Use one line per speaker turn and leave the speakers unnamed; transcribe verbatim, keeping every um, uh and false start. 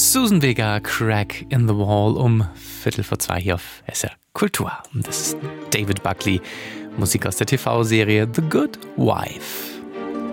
Susan Vega, Crack in the Wall um Viertel vor zwei hier auf S R Kultur. Und das ist David Buckley, Musik aus der T V-Serie The Good Wife.